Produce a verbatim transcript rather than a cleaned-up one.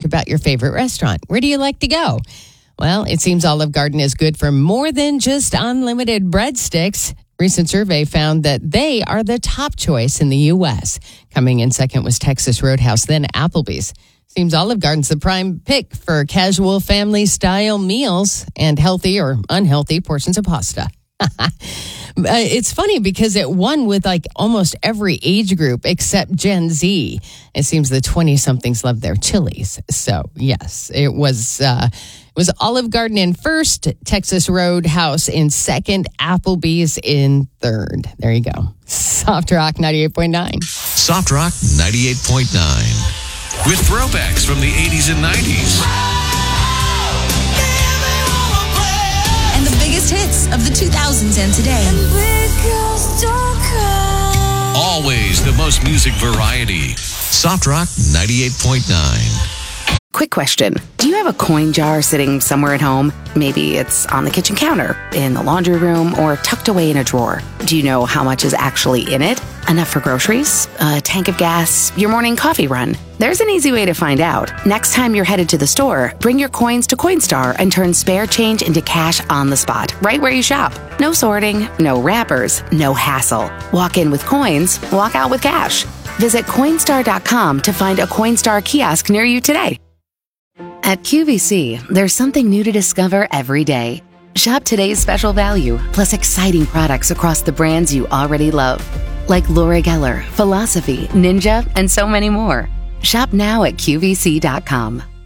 about your favorite restaurant. Where do you like to go? Well, it seems Olive Garden is good for more than just unlimited breadsticks. Recent survey found that they are the top choice in the U S. Coming in second was Texas Roadhouse, then Applebee's. Seems Olive Garden's the prime pick for casual family-style meals and healthy or unhealthy portions of pasta. It's funny because it won with like almost every age group except Gen Z. It seems the twenty-somethings love their Chili's. So, yes, it was uh, it was Olive Garden in first, Texas Roadhouse in second, Applebee's in third. There you go. Soft Rock ninety-eight point nine. Soft Rock ninety-eight point nine. With throwbacks from the eighties and nineties. And the biggest hits of the two thousands and today. Always the most music variety. Soft Rock ninety-eight point nine. Quick question. Do you have a coin jar sitting somewhere at home? Maybe it's on the kitchen counter, in the laundry room, or tucked away in a drawer. Do you know how much is actually in it? Enough for groceries? A tank of gas? Your morning coffee run? There's an easy way to find out. Next time you're headed to the store, bring your coins to Coinstar and turn spare change into cash on the spot, right where you shop. No sorting, no wrappers, no hassle. Walk in with coins, walk out with cash. Visit Coinstar dot com to find a Coinstar kiosk near you today. At Q V C, there's something new to discover every day. Shop today's special value, plus exciting products across the brands you already love, like Laura Geller, Philosophy, Ninja, and so many more. Shop now at Q V C dot com.